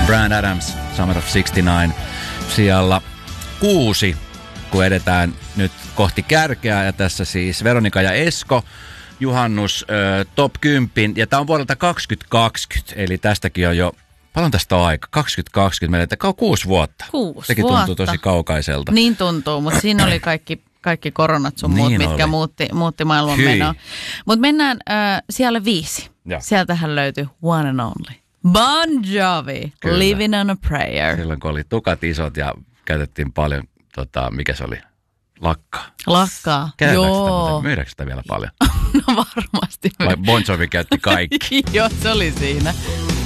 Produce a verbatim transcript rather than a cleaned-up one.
Bryan Adams, Summer of kuusikymmentäyhdeksän, sijalla kuusi, kun edetään nyt kohti kärkeä. Ja tässä siis Veronika ja Esko, Juhannus, ö, top kymmenen. Ja tämä on vuodelta kaksituhattakaksikymmentä, eli tästäkin on jo, paljon tästä on aika? kaksituhattakaksikymmentä, meillä että kuusi vuotta. Kuusi Sekin vuotta. tuntuu tosi kaukaiselta. Niin tuntuu, mutta siinä oli kaikki, kaikki koronat sun muut, Niin mitkä oli. muutti, muutti maailman Hyi. menoa. Mutta mennään äh, siellä viisi. Ja. Sieltähän löytyi One and Only. Bon Jovi, Kyllä. Living on a Prayer. Silloin kun oli tukat isot ja käytettiin paljon, tota, mikä se oli? Lakkaa. Lakkaa. Käydäänkö sitä, Joo. muuten? Myydäänkö sitä vielä paljon? No varmasti. Vai Bon Jovi käytti kaikki? Joo, se oli siinä.